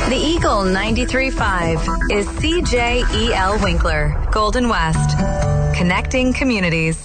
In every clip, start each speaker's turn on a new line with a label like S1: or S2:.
S1: The Eagle 93.5 is CJEL Winkler, Golden West. Connecting communities.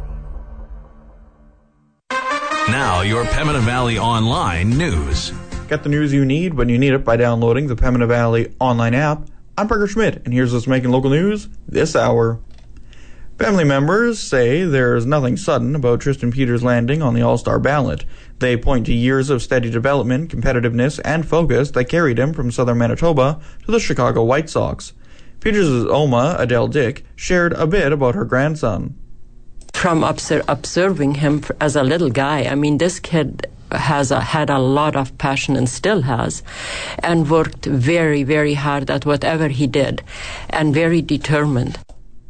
S2: Now, your Pembina Valley Online news.
S3: Get the news you need when you need it by downloading the Pembina Valley Online app. I'm Parker Schmidt, and here's what's making local news this hour. Family members say there's nothing sudden about Tristan Peters' landing on the All-Star ballot. They point to years of steady development, competitiveness, and focus that carried him from southern Manitoba to the Chicago White Sox. Peters' Oma, Adele Dick, shared a bit about her grandson.
S4: From observing him as a little guy, I mean, this kid had a lot of passion and still has, and worked very, very hard at whatever he did, and very determined.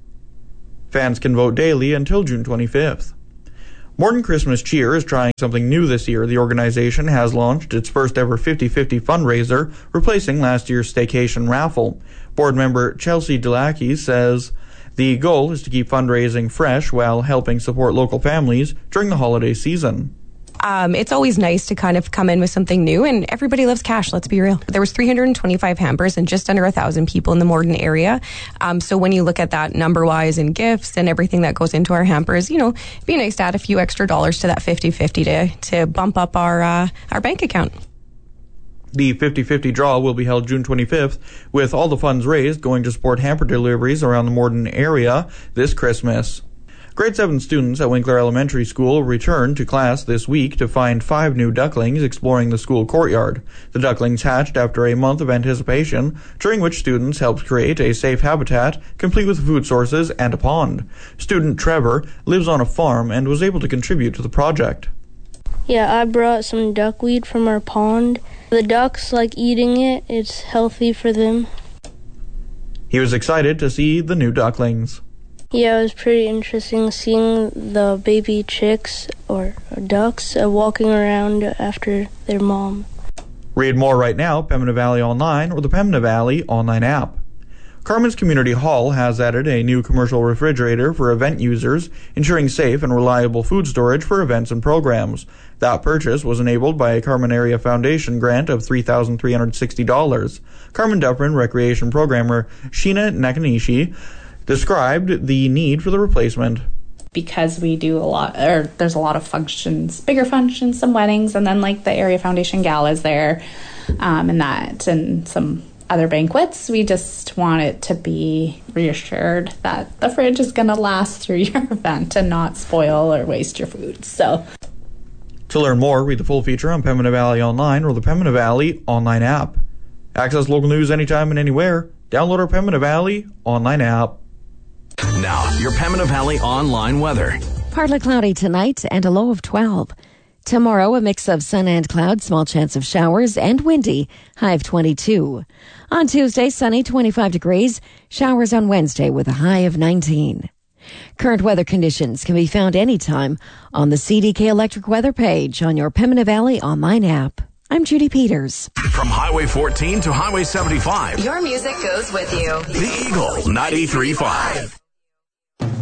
S3: Fans can vote daily until June 25th. More Than Christmas Cheer is trying something new this year. The organization has launched its first ever 50-50 fundraiser, replacing last year's staycation raffle. Board member Chelsea Delacki says the goal is to keep fundraising fresh while helping support local families during the holiday season.
S5: It's always nice to kind of come in with something new, and everybody loves cash, let's be real. There was 325 hampers and just under 1,000 people in the Morden area. So when you look at that number-wise and gifts and everything that goes into our hampers, you know, it'd be nice to add a few extra dollars to that 50-50 to bump up our bank account.
S3: The 50-50 draw will be held June 25th, with all the funds raised going to support hamper deliveries around the Morden area this Christmas. Grade 7 students at Winkler Elementary School returned to class this week to find 5 new ducklings exploring the school courtyard. The ducklings hatched after a month of anticipation, during which students helped create a safe habitat, complete with food sources and a pond. Student Trevor lives on a farm and was able to contribute to the project.
S6: Yeah, I brought some duckweed from our pond. The ducks like eating it. It's healthy for them.
S3: He was excited to see the new ducklings.
S6: Yeah, it was pretty interesting seeing the baby chicks or ducks walking around after their mom.
S3: Read more right now, Pembina Valley Online or the Pembina Valley Online app. Carmen's Community Hall has added a new commercial refrigerator for event users, ensuring safe and reliable food storage for events and programs. That purchase was enabled by a Carmen Area Foundation grant of $3,360. Carmen Dufferin Recreation Programmer Sheena Nakanishi described the need for the replacement.
S7: Because we do a lot, or there's a lot of functions, bigger functions, some weddings, and then like the Area Foundation galas there, and some other banquets. We just want it to be reassured that the fridge is going to last through your event and not spoil or waste your food. So,
S3: to learn more, read the full feature on Pembina Valley Online or the Pembina Valley Online app. Access local news anytime and anywhere. Download our Pembina Valley Online app.
S2: Now, your Pembina Valley Online weather.
S8: Partly cloudy tonight and a low of 12. Tomorrow, a mix of sun and cloud, small chance of showers, and windy, high of 22. On Tuesday, sunny, 25 degrees. Showers on Wednesday with a high of 19. Current weather conditions can be found anytime on the CDK Electric weather page on your Pembina Valley Online app. I'm Judy Peters.
S2: From Highway 14 to Highway 75.
S1: Your music goes with you.
S2: The Eagle 93.5.